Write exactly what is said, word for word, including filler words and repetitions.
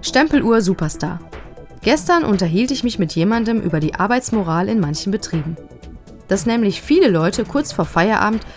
Stempeluhr Superstar. Gestern unterhielt ich mich mit jemandem über die Arbeitsmoral in manchen Betrieben. Dass nämlich viele Leute kurz vor Feierabend